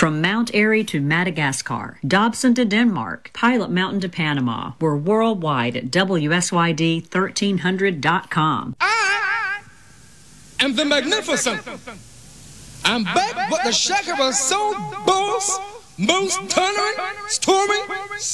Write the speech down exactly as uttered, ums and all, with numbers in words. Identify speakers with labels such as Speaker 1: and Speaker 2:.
Speaker 1: From Mount Airy to Madagascar, Dobson to Denmark, Pilot Mountain to Panama. We're worldwide at W S Y D thirteen hundred dot com.
Speaker 2: I am the magnificent. I'm back, but the shaker was so boss, most thundering, storming,